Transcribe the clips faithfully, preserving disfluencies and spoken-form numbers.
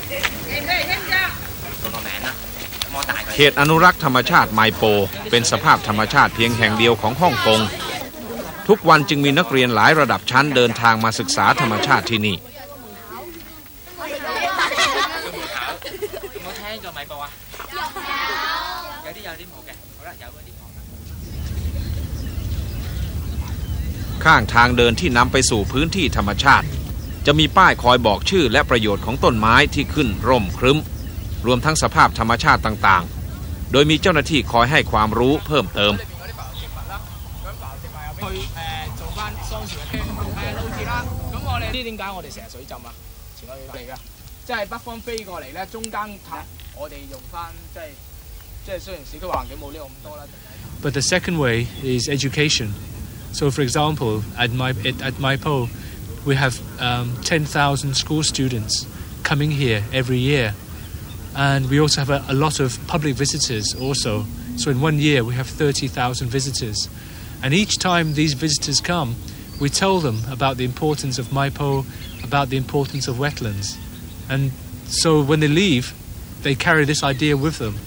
เขตอนุรักษ์ธรรมชาติไมโปเป็นสภาพธรรมชาติเพียงแห่งเดียวของฮ่องกงทุกวันจึงมีนักเรียนหลายระดับชั้นเดินทางมาศึกษาธรรมชาติที่นี่ข้างทางเดินที่นำไปสู่พื้นที่ธรรมชาติจะมีป้ายคอยบอกชื่อและประโยชน์ของต้นไม้ที่ขึ้นร่มครึ้มรวมทั้งสภาพธรรมชาติต่างๆโดยมีเจ้าหน้าที่คอยให้ความรู้เพิ่มเติม But the second way is education. So, for example, at my at, at Maipo, we have um, ten thousand school students coming here every year, and we also have a, a lot of public visitors. Also, so in one year we have thirty thousand visitors, and each time these visitors come, we tell them about the importance of Maipo, about the importance of wetlands, and so when they leave, they carry this idea with them.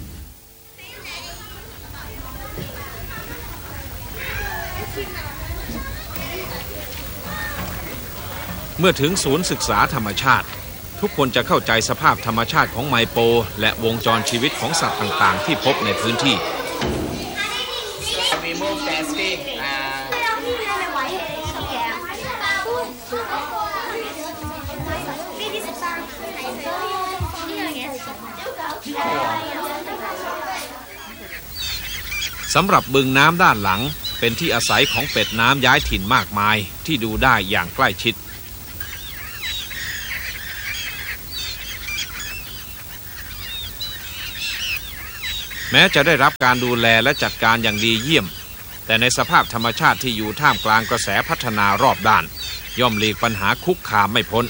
เมื่อถึงศูนย์ศึกษาธรรมชาติทุกคนจะเข้าใจสภาพธรรมชาติของไมโปและวงจรชีวิตของสัตว์ต่างๆที่พบในพื้นที่สำหรับบึงน้ำด้านหลังเป็นที่อาศัยของเป็ดน้ำย้ายถิ่นมากมายที่ดูได้อย่างใกล้ชิดแม้จะได้รับการดูแลและจัดการอย่างดีเยี่ยมแต่ในสภาพธรรมชาติที่อยู่ท่ามกลางกระแสพัฒนารอบด้านย่อมหลีกปัญหาคุกคามไม่พ้น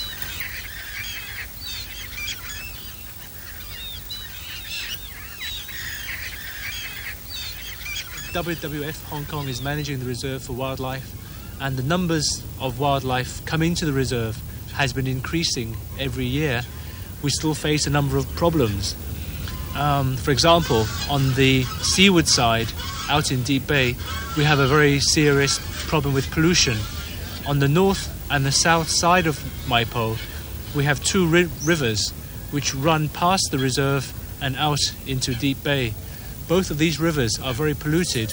W W F Hong Kong is managing the reserve for wildlife, and the numbers of wildlife coming to the reserve has been increasing every year. We still face a number of problems.Um, for example, on the seaward side, out in Deep Bay, we have a very serious problem with pollution. On the north and the south side of Maipo, we have two ri- rivers which run past the reserve and out into Deep Bay. Both of these rivers are very polluted.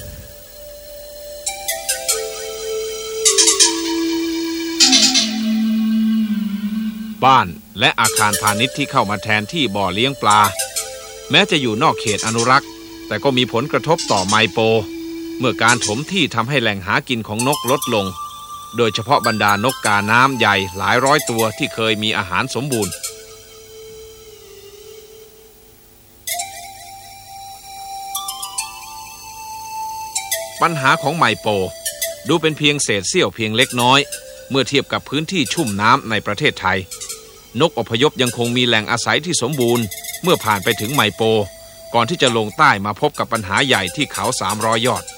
บ้านและอาคารพาณิชย์ที่เข้ามาแทนที่บ่อเลี้ยงปลาแม้จะอยู่นอกเขตอนุรักษ์แต่ก็มีผลกระทบต่อไมโปเมื่อการถมที่ทำให้แหล่งหากินของนกลดลงโดยเฉพาะบรรดานกกาน้ำใหญ่หลายร้อยตัวที่เคยมีอาหารสมบูรณ์ปัญหาของไมโปดูเป็นเพียงเศษเสี้ยวเพียงเล็กน้อยเมื่อเทียบกับพื้นที่ชุ่มน้ำในประเทศไทยนกอพยพยังคงมีแหล่งอาศัยที่สมบูรณ์เมื่อผ่านไปถึงไมโปก่อนที่จะลงใต้มาพบกับปัญหาใหญ่ที่เขาสามร้อยยอด